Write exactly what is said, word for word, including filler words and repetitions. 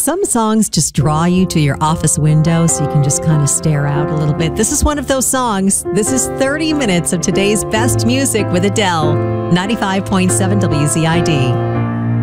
Some songs just draw you to your office window so you can just kind of stare out a little bit. This is one of those songs. This is thirty minutes of today's best music with Adele. ninety-five point seven W Z I D.